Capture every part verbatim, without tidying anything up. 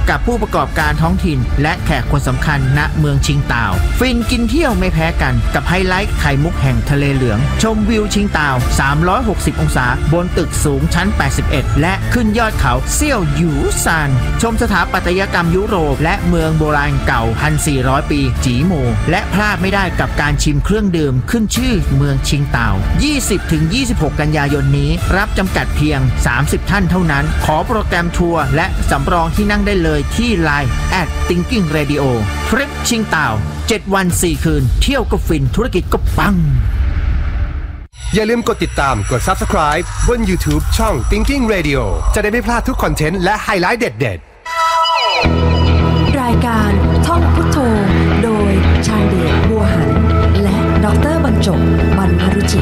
กับผู้ประกอบการท้องถิ่นและแขกคนสำคัญณเมืองชิงตาวฟินกินเที่ยวไม่แพ้กันกับไฮไลท์ไข่มุกแห่งทะเลเหลืองชมวิวชิงตาวสามร้อยหกสิบองศาบนตึกสูงชั้นแปดสิบเอ็ดและขึ้นยอดเขาเซี่ยวหยูซานชมสถาปัตยกรรมยุโรปและเมืองโบราณเก่า หนึ่งพันสี่ร้อย ปีจีโมและพลาดไม่ได้กับการชิมเครื่องดื่มขึ้นชื่อเมืองชิงตาว ยี่สิบถึงยี่สิบหก กันยายนนี้รับจำกัดเพียงสามสิบท่านเท่านั้นขอโปรแกรมทัวร์และสำรองที่นั่งได้เลยที่ ไลน์ แอท Thinking Radio ทริปชิงตาวเจ็ดวันสี่คืนเที่ยวก็ฟินธุรกิจก็ปังอย่าลืมกดติดตามกด ซับสไครบ์ บน YouTube ช่อง Thinking Radio จะได้ไม่พลาดทุกคอนเทนต์และไฮไลท์เด็ดๆรายการท่องพุทโธโดยชาญเดชบัวหันและดรบรรจบวรรณรุจิ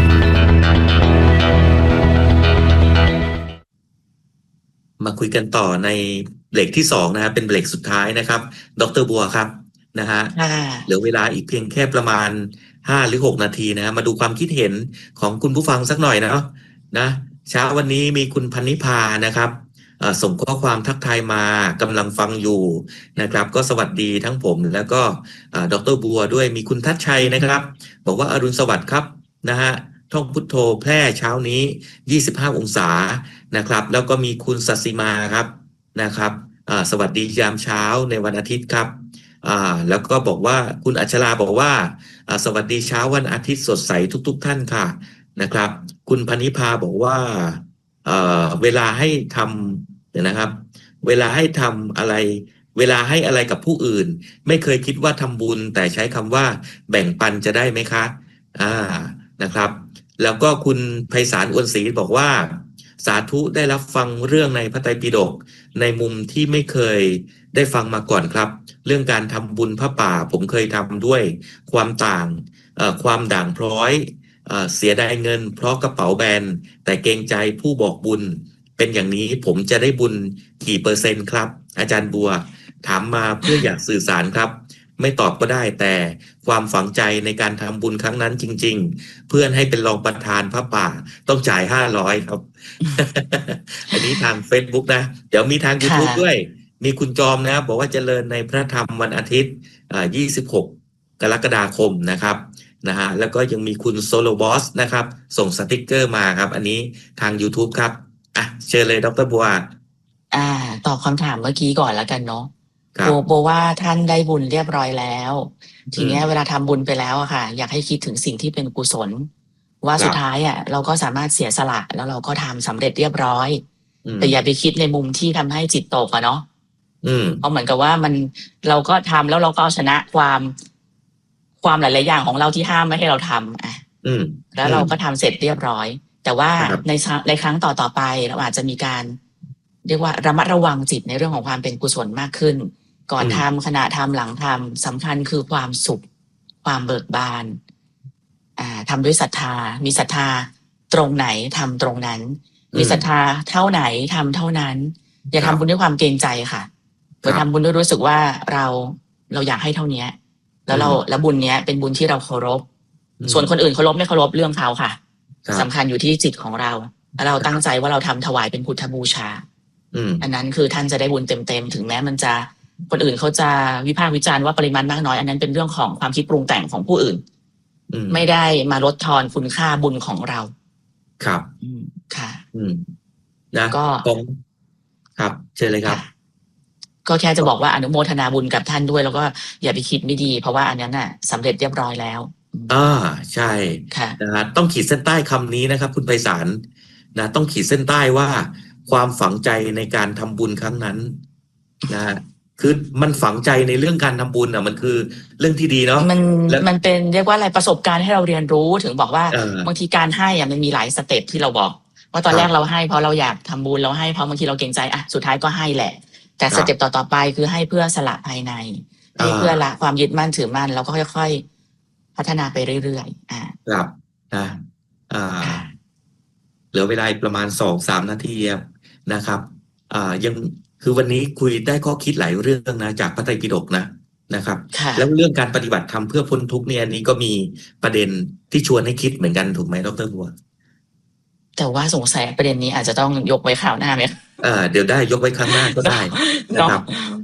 มาคุยกันต่อในเบรกที่สองนะครับเป็นเบรกสุดท้ายนะครับดรบัวครับนะฮะเหลือเวลาอีกเพียงแค่ประมาณห้าหรือหกนาทีนะมาดูความคิดเห็นของคุณผู้ฟังสักหน่อยนะนะเช้าวันนี้มีคุณพันนิพานะครับส่งข้อความทักทายมากำลังฟังอยู่นะครับก็สวัสดีทั้งผมแล้วก็ดรบัวด้วยมีคุณทัชชัยนะครับบอกว่าอรุณสวัสดิ์ครับนะฮะท่องพุทโธแพร่เช้านี้ยี่สิบห้าองศานะครับแล้วก็มีคุณสัสิมาครับนะครับสวัสดียามเช้าในวันอาทิตย์ครับอ่าแล้วก็บอกว่าคุณอัชราบอกว่าสวัสดีเช้าวันอาทิตย์สดใสทุกๆท่านค่ะนะครับคุณพนิพาบอกว่าเอ่อเวลาให้ทำเนี่ยนะครับเวลาให้ทำอะไรเวลาให้อะไรกับผู้อื่นไม่เคยคิดว่าทำบุญแต่ใช้คำว่าแบ่งปันจะได้ไหมคะอ่านะครับแล้วก็คุณไพศาลอวนศรีบอกว่าสาธุได้รับฟังเรื่องในพระไตรปิฎกในมุมที่ไม่เคยได้ฟังมาก่อนครับเรื่องการทำบุญพระป่าผมเคยทำด้วยความต่างเอ่อความด่างพร้อยเอ่อเสียดายเงินเพราะกระเป๋าแบนแต่เกรงใจผู้บอกบุญเป็นอย่างนี้ผมจะได้บุญกี่เปอร์เซ็นต์ครับอาจารย์บัวถามมาเพื่ออยากสื่อสารครับไม่ตอบก็ได้แต่ความฝังใจในการทำบุญครั้งนั้นจริงๆเพื่อนให้เป็นรองประธานพระป่าต้องจ่ายห้าร้อยครับ อันนี้ทาง Facebook นะเดี๋ยวมีทาง YouTube ด้วยมีคุณจอมนะครับบอกว่าเจริญในพระธรรมวันอาทิตย์อ่ายี่สิบหกกรกฎาคมนะครับนะฮะแล้วก็ยังมีคุณโซโลบอสนะครับส่งสติกเกอร์มาครับอันนี้ทาง YouTube ครับอ่ะเชิญเลยดรบัวอ่าตอบคำถามเมื่อกี้ก่อนแล้วกันเนาะโบโบว่าท่านได้บุญเรียบร้อยแล้วทีนี้เวลาทำบุญไปแล้วอะค่ะอยากให้คิดถึงสิ่งที่เป็นกุศลว่าสุดท้ายอะเราก็สามารถเสียสละแล้วเราก็ทำสำเร็จเรียบร้อยแต่อย่าไปคิดในมุมที่ทำให้จิตตกอะเนาะเพราะเหมือนกับว่ามันเราก็ทำแล้วเราก็เอาชนะความความหลายๆอย่างของเราที่ห้ามไม่ให้เราทำอ่ะแล้วเราก็ทำเสร็จเรียบร้อยแต่ว่าในในครั้งต่อๆไปเราอาจจะมีการเรียกว่าระมัดระวังจิตในเรื่องของความเป็นกุศลมากขึ้นก่อนทำขณะทำหลังทำสำคัญคือความสุขความเบิกบานอ่าทำด้วยศรัทธามีศรัทธาตรงไหนทำตรงนั้นมีศรัทธาเท่าไหนทำเท่านั้นอย่าทำบุญด้วยความเกรงใจค่ะอย่าทำบุญด้วยรู้สึกว่าเราเราอยากให้เท่านี้แล้วเราแล้วบุญเนี้ยเป็นบุญที่เราเคารพส่วนคนอื่นเคารพไม่เคารพเรื่องเขาค่ะสำคัญอยู่ที่จิตของเราแล้วเราตั้งใจว่าเราทำถวายเป็นพุทธบูชาอันนั้นคือท่านจะได้บุญเต็มๆถึงแม้มันจะคนอื่นเขาจะวิพากษ์วิจารณ์ว่าปริมาณมากน้อยอันนั้นเป็นเรื่องของความคิดปรุงแต่งของผู้อื่นไม่ได้มาลดทอนคุณค่าบุญของเราครับค่ะอืมนะก็ครับเชิญเลยครับก็แค่จะบอกว่าอนุโมทนาบุญกับท่านด้วยแล้วก็อย่าไปคิดไม่ดีเพราะว่าอันนั้นน่ะสำเร็จเรียบร้อยแล้วอ่าใช่นะฮะต้องขีดเส้นใต้คำนี้นะครับคุณไพศาลนะต้องขีดเส้นใต้ว่าความฝังใจในการทำบุญครั้งนั้นนะคือมันฝังใจในเรื่องการทำบุญอ่ะมันคือเรื่องที่ดีเนาะมันมันเป็นเรียกว่าอะไรประสบการณ์ให้เราเรียนรู้ถึงบอกว่าบางทีการให้อ่ะมันมีหลายสเต็ปที่เราบอกว่าตอนแรกเราให้เพราะเราอยากทำบุญเราให้เพราะบางทีเราเกรงใจอ่ะสุดท้ายก็ให้แหละแต่สเต็ปต่อๆไปคือให้เพื่อสละภายในให้เพื่อละความยึดมั่นถือมั่นแล้วก็ค่อยๆพัฒนาไปเรื่อยๆอ่าครับอ่าอ่าเหลือเวลาประมาณสองสามนาทีนะครับอ่ายังคือวันนี้คุยได้ข้อคิดหลายเรื่องนะจากพระไตรปิฎกนะนะครับแล้วเรื่องการปฏิบัติธรรมเพื่อพ้นทุกข์เนี่ยอันนี้ก็มีประเด็นที่ชวนให้คิดเหมือนกันถูกไหมดร.บัวแต่ว่าสงสัยประเด็นนี้อาจจะต้องยกไว้ข่าวหน้าไหมอ่าเดี๋ยวได้ยกไว้ครั้งหน้าก็ได้นะครับ